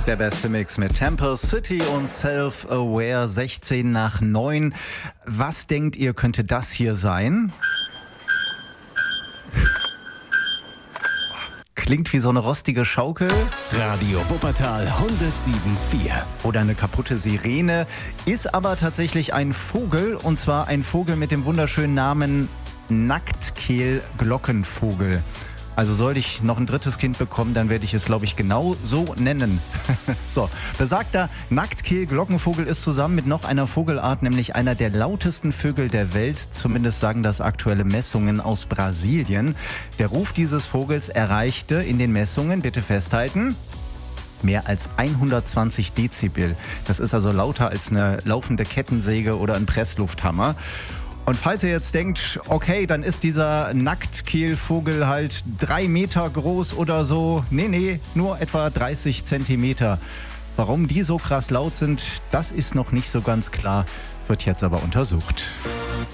Der beste Mix mit Temple City und Self-Aware, 16 nach 9. Was denkt ihr, könnte das hier sein? Klingt wie so eine rostige Schaukel. Radio Wuppertal 107.4. Oder eine kaputte Sirene. Ist aber tatsächlich ein Vogel, und zwar ein Vogel mit dem wunderschönen Namen Nacktkehl-Glockenvogel. Also sollte ich noch ein drittes Kind bekommen, dann werde ich es, glaube ich, genau so nennen. So, besagter Nacktkehl-Glockenvogel ist zusammen mit noch einer Vogelart, nämlich einer der lautesten Vögel der Welt. Zumindest sagen das aktuelle Messungen aus Brasilien. Der Ruf dieses Vogels erreichte in den Messungen, bitte festhalten, mehr als 120 Dezibel. Das ist also lauter als eine laufende Kettensäge oder ein Presslufthammer. Und falls ihr jetzt denkt, okay, dann ist dieser Nacktkehlvogel halt 3 Meter groß oder so. Nee, nur etwa 30 Zentimeter. Warum die so krass laut sind, das ist noch nicht so ganz klar, wird jetzt aber untersucht.